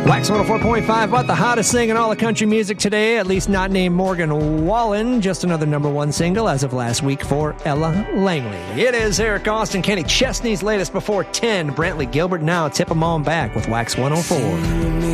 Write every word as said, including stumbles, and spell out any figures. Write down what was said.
Wax one oh four point five, what the hottest thing in all the country music today, at least not named Morgan Wallen. Just another number one single as of last week for Ella Langley. It is Eric Austin, Kenny Chesney's latest before ten. Brantley Gilbert now, tip 'em on back with Wax one oh four.